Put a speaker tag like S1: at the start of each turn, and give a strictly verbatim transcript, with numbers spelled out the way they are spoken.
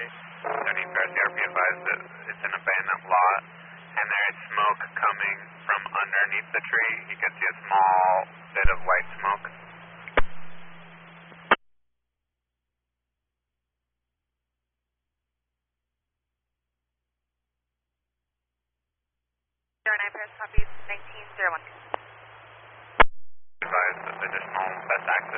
S1: seventy Fair Sierra, be advised that it's an abandoned lot, and there is smoke coming from underneath the tree. You can see a small bit of white smoke.
S2: zero nine Paris copies, nineteen zero one.
S1: Advised that additional best access